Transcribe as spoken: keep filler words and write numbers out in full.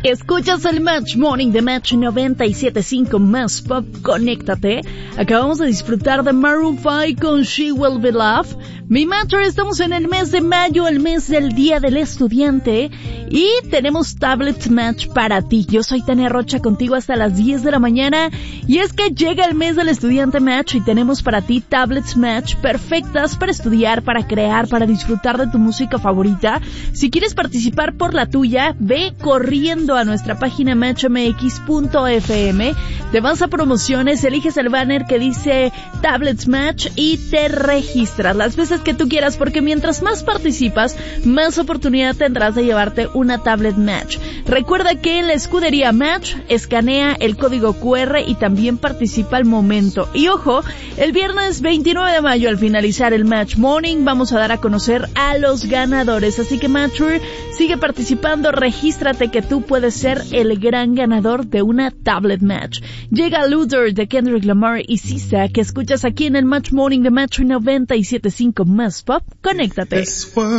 Escuchas el Match Morning de Match noventa y siete punto cinco Más Pop, conéctate. Acabamos de disfrutar de Maroon cinco con She Will Be Loved. Mi Matcher, estamos en el mes de mayo, el mes del Día del Estudiante, y tenemos Tablet Match para ti. Yo soy Tania Rocha, contigo hasta las diez de la mañana, y es que llega el mes del Estudiante Match y tenemos para ti Tablets Match perfectas para estudiar, para crear, para disfrutar de tu música favorita. Si quieres participar por la tuya, ve corriendo a nuestra página match m x punto f m, te vas a promociones, eliges el banner que dice Tablets Match y te registras las veces que tú quieras, porque mientras más participas, más oportunidad tendrás de llevarte una Tablet Match. Recuerda que en la escudería Match escanea el código cu erre y también participa al momento. Y ojo, el viernes veintinueve de mayo, al finalizar el Match Morning, vamos a dar a conocer a los ganadores. Así que Matcher, sigue participando, regístrate que tú puedes ser el gran ganador de una Tablet Match. Llega Luther de Kendrick Lamar y Sisa, que escuchas aquí en el Match Morning de Match noventa y siete punto cinco Más Pop. Conéctate.